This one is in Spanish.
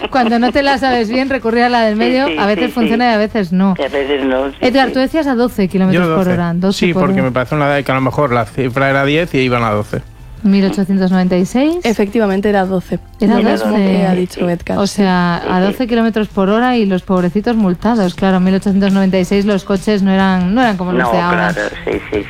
Cuando no te la sabes bien, recurrir a la del medio, a veces funciona y a veces no. Y a veces no. Edgar, tú decías a 12 kilómetros por hora. 12 sí, por porque hora. me parece una edad que a lo mejor la cifra era 10 y iban a 12. 1896. Efectivamente era 12. Era Lo mismo 12. que ha dicho Edgar. O sea, a 12 kilómetros por hora y los pobrecitos multados. Claro, en 1896 los coches no eran como los de ahora. Claro, sí.